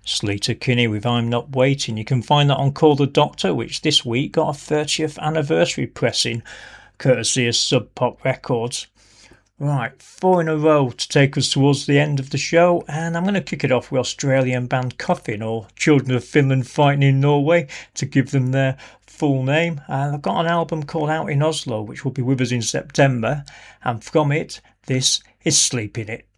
Sleater Kinney with I'm Not Waiting. You can find that on Call the Doctor, which this week got a 30th anniversary pressing, courtesy of Sub Pop Records. Right, 4 in a row to take us towards the end of the show, and I'm going to kick it off with Australian band Coffin, or Children of Finland Fighting in Norway, to give them their full name. And I've got an album called Out in Oslo, which will be with us in September, and from it, this is Sleep in It.